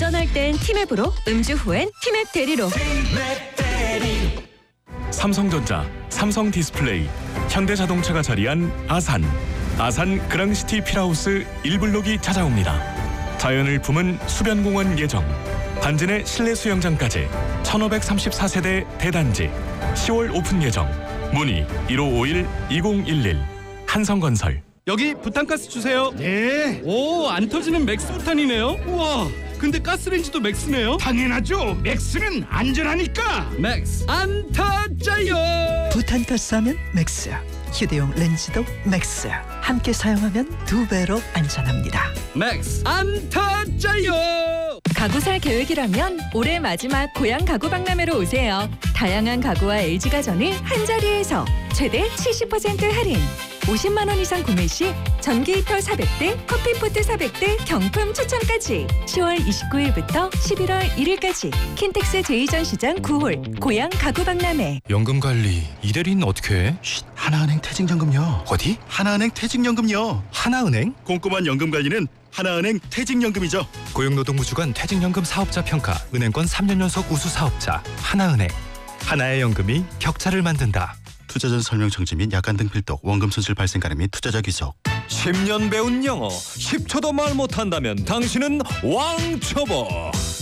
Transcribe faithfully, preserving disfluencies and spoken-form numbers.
운전할 땐 티맵으로, 음주 후엔 티맵 대리로. 삼성전자, 삼성디스플레이, 현대자동차가 자리한 아산. 아산 그랑시티 필하우스 일 블록이 찾아옵니다. 자연을 품은 수변공원 예정, 반진의 실내 수영장까지 천오백삼십사 세대 대단지. 시월 오픈 예정. 문의 일오오일 이공일일. 한성건설. 여기 부탄가스 주세요. 네, 오, 안 터지는 맥스 부탄이네요. 우와, 근데 가스레인지도 맥스네요. 당연하죠. 맥스는 안전하니까. 맥스 안 터져요. 부탄가스 하면 맥스야. 휴대용 렌즈도 맥스야. 함께 사용하면 두 배로 안전합니다. 맥스 안 터져요. 가구 살 계획이라면 올해 마지막 고향 가구 박람회로 오세요. 다양한 가구와 엘지가전을 한자리에서 최대 칠십 퍼센트 할인. 오십만 원 이상 구매 시 전기 히터 사백 대, 커피포트 사백 대 경품 추첨까지. 시월 이십구일부터 십일월 일일까지 킨텍스 제이전시장 구 홀 고향 가구 박람회. 연금 관리 이대리는 어떻게 해? 쉿, 하나은행 퇴직연금요. 어디? 하나은행 퇴직연금요. 하나은행? 꼼꼼한 연금 관리는 하나은행 퇴직연금이죠. 고용노동부 주관 퇴직연금 사업자 평가 은행권 삼 년 연속 우수 사업자 하나은행. 하나의 연금이 격차를 만든다. 투자 전 설명 정지 및 약관 등 필독, 원금 손실 발생 가능 및 투자자 귀속. 십 년 배운 영어 십 초도 말 못한다면 당신은 왕초보.